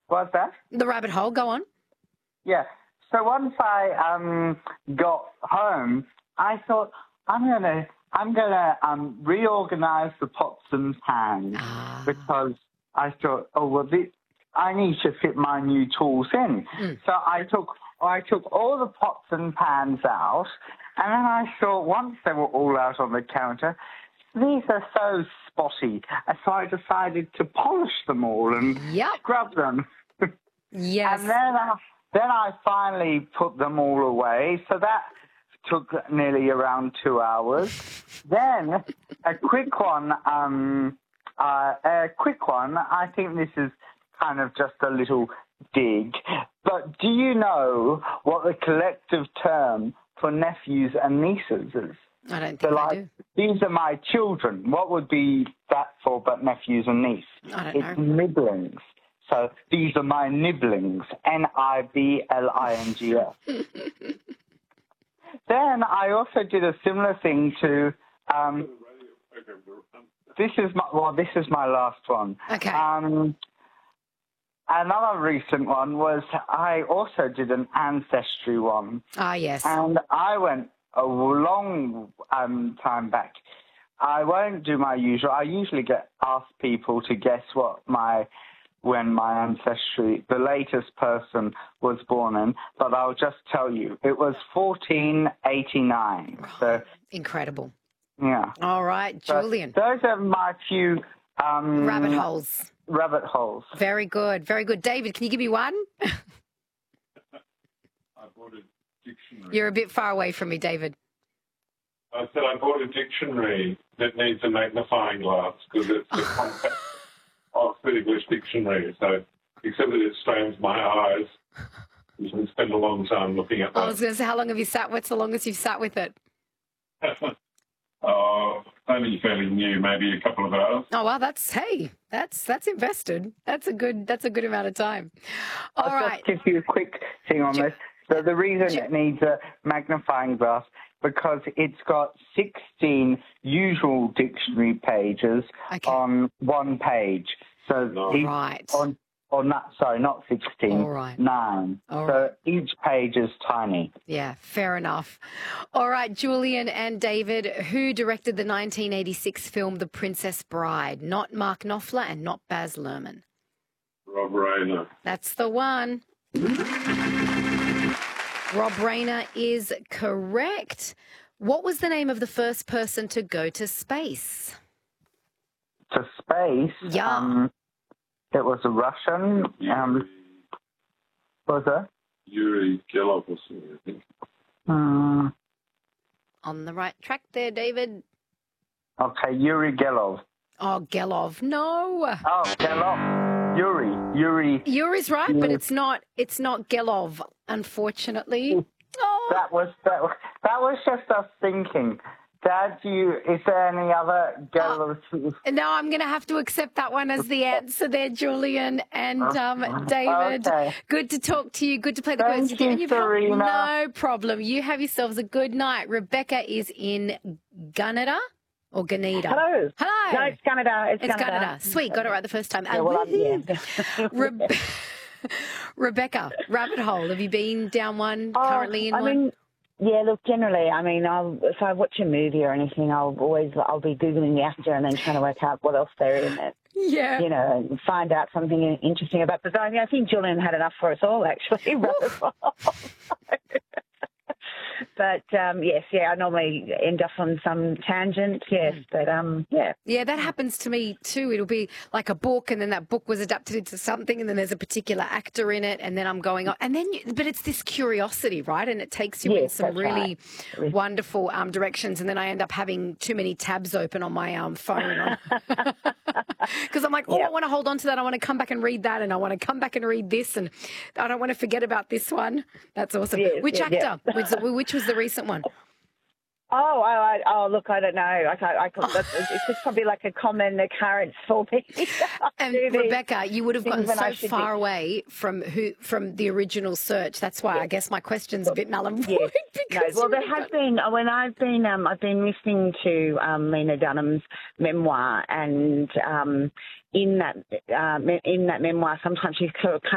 What's that? The rabbit hole, go on. Yeah. So once I got home, I thought I'm gonna reorganize the pots and pans because I thought, I need to fit my new tools in. So I took all the pots and pans out, and then I thought once they were all out on the counter, these are so spotty. So I decided to polish them all and scrub them. Yes. And then I finally put them all away. So that took nearly around 2 hours. Then a quick one. I think this is kind of just a little dig. But do you know what the collective term for nephews and nieces is? I don't think I do. These are my children. What would be that for but nephews and niece? I don't know. It's nibblings. So these are my nibblings, Niblings. Then I also did a similar thing to. This is my last one. Okay. Another recent one was I also did an ancestry one. Ah, yes. And I went a long time back. I won't do my usual. I usually ask people to guess when my ancestry, the latest person was born in, but I'll just tell you, it was 1489. So incredible. Yeah. All right, Julian. So those are my few rabbit holes. Rabbit holes. Very good, very good. David, can you give me one? I bought a dictionary. You're a bit far away from me, David. I said I bought a dictionary that needs a magnifying glass because it's a compact Oxford English dictionary. So, except that it strains my eyes, you can spend a long time looking at that. I was going to say, how long have you sat? What's the longest you've sat with it? Only fairly new, maybe a couple of hours. Oh well, that's invested. That's a good amount of time. I'll just give you a quick thing on this. So the reason it needs a magnifying glass because it's got 16 usual dictionary pages on one page. So not 16, 9. So each page is tiny. Yeah, fair enough. All right, Julian and David, who directed the 1986 film The Princess Bride? Not Mark Knopfler and not Baz Luhrmann. Rob Reiner. That's the one. Rob Reiner is correct. What was the name of the first person to go to space? To space? Yeah. It was a Russian. What was that? Yuri Gelov or something, I think. On the right track there, David. Okay, Yuri Gelov. Oh, Gelov. No. Oh, Gelov. Yuri. Yuri's right, but it's not Gelov, unfortunately. Oh. That was just us thinking. Dad, is there any other Gelov? No, I'm going to have to accept that one as the answer there, Julian and David. Okay. Good to talk to you. Good to play the words with you. Thank you, Serena. No problem. You have yourselves a good night. Rebecca is in Gunnedah. Or Gunnedah. Hello. Hello. No, it's Gunnedah. It's Gunnedah. Sweet. Got it right the first time. Yeah, well, Rebecca, rabbit hole. Have you been down one, currently in one? Yeah, look, generally, if I watch a movie or anything, I'll be Googling the actor and then trying to work out what else they're in it. Yeah. You know, and find out something interesting about the guy. I think Julian had enough for us all, actually. But, yes, I normally end up on some tangent, yes, but, yeah. Yeah, that happens to me too. It'll be like a book and then that book was adapted into something and then there's a particular actor in it and then I'm going on. And then, but it's this curiosity, right? And it takes you in some really wonderful directions and then I end up having too many tabs open on my phone. Because I'm like, I want to hold on to that. I want to come back and read that and I want to come back and read this and I don't want to forget about this one. That's awesome. Yes, Which actor? Which was the recent one? Oh, look, I don't know. It's probably like a common occurrence for me. And Rebecca, you would have gotten so far away from the original search. That's why I guess my question's a bit null and void. Yes. Well, there has been when I've been listening to Lena Dunham's memoir, and in that memoir, sometimes she's kind of